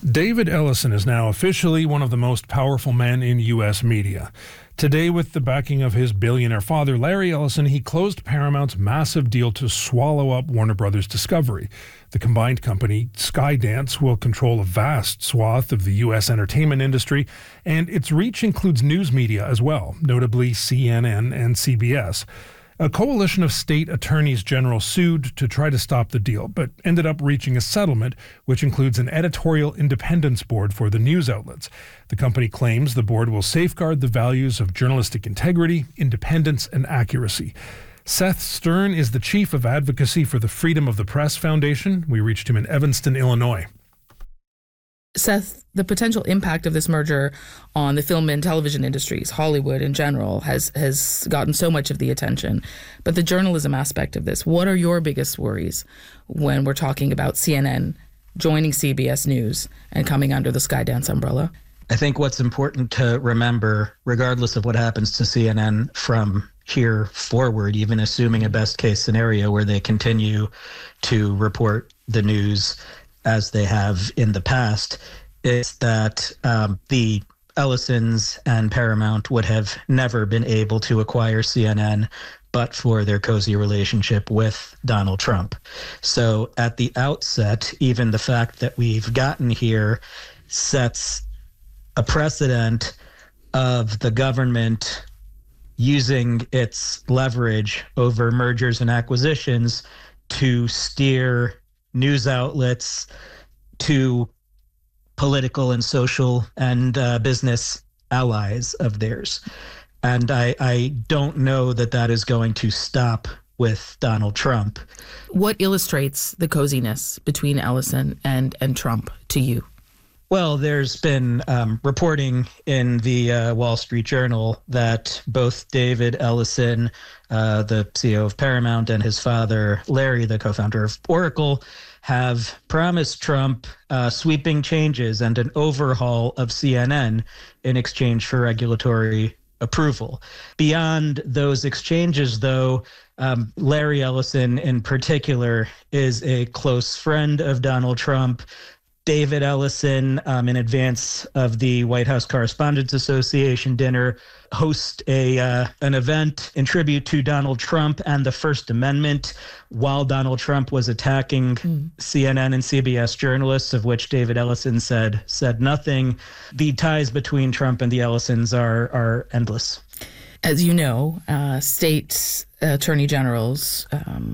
David Ellison is now officially one of the most powerful men in U.S. media. Today, with the backing of his billionaire father, Larry Ellison, he closed Paramount's massive deal to swallow up Warner Brothers Discovery. The combined company, Skydance, will control a vast swath of the U.S. entertainment industry, and its reach includes news media as well, notably CNN and CBS. A coalition of state attorneys general sued to try to stop the deal, but ended up reaching a settlement, which includes an editorial independence board for the news outlets. The company claims the board will safeguard the values of journalistic integrity, independence, and accuracy. Seth Stern is the chief of advocacy for the Freedom of the Press Foundation. We reached him in Evanston, Illinois. Seth, the potential impact of this merger on the film and television industries, Hollywood in general, has gotten so much of the attention. But the journalism aspect of this, what are your biggest worries when we're talking about CNN joining CBS News and coming under the Skydance umbrella? I think what's important to remember, regardless of what happens to CNN from here forward, even assuming a best case scenario where they continue to report the news as they have in the past, is that the Ellisons and Paramount would have never been able to acquire CNN but for their cozy relationship with Donald Trump. So at the outset, even the fact that we've gotten here sets a precedent of the government using its leverage over mergers and acquisitions to steer news outlets to political and social and business allies of theirs. And I don't know that that is going to stop with Donald Trump. What illustrates the coziness between Ellison and Trump to you? Well, there's been reporting in the Wall Street Journal that both David Ellison, the CEO of Paramount, and his father, Larry, the co-founder of Oracle, have promised Trump sweeping changes and an overhaul of CNN in exchange for regulatory approval. Beyond those exchanges, though, Larry Ellison in particular is a close friend of Donald Trump. David Ellison, in advance of the White House Correspondents Association dinner, host an event in tribute to Donald Trump and the First Amendment while Donald Trump was attacking CNN and CBS journalists, of which David Ellison said nothing. The ties between Trump and the Ellisons are endless. As you know, state attorney generals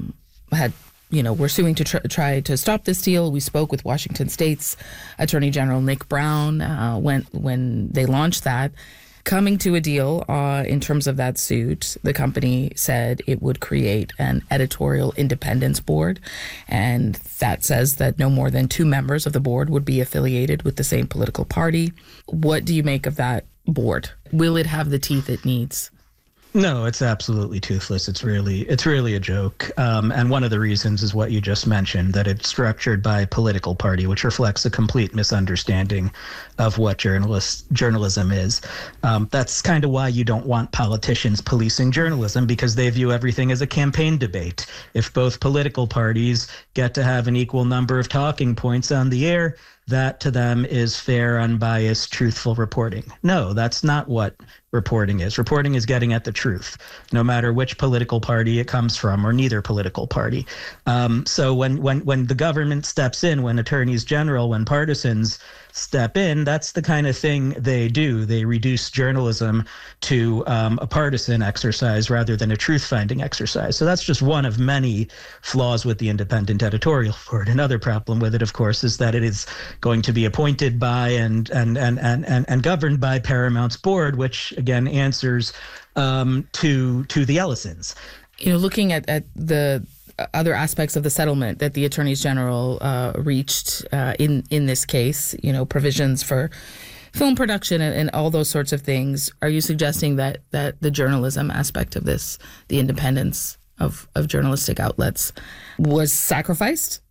we're suing to try to stop this deal. We spoke with Washington State's Attorney General Nick Brown when they launched that. Coming to a deal in terms of that suit, the company said it would create an editorial independence board, and that says that no more than 2 members of the board would be affiliated with the same political party. What do you make of that board? Will it have the teeth it needs? No, it's absolutely toothless. It's really a joke. And one of the reasons is what you just mentioned, that it's structured by political party, which reflects a complete misunderstanding of what journalism is. That's kind of why you don't want politicians policing journalism, because they view everything as a campaign debate. If both political parties get to have an equal number of talking points on the air, that to them is fair, unbiased, truthful reporting. No, that's not what reporting is. Reporting is getting at the truth, no matter which political party it comes from, or neither political party. So when the government steps in, when attorneys general, when partisans step in, that's the kind of thing they do. They reduce journalism to a partisan exercise rather than a truth-finding exercise. So that's just one of many flaws with the independent editorial board. Another problem with it, of course, is that it is going to be appointed by and governed by Paramount's board, which again answers to the Ellisons. Looking at the other aspects of the settlement that the attorneys general reached in this case, provisions for film production and all those sorts of things, are you suggesting that the journalism aspect of this, the independence of journalistic outlets, was sacrificed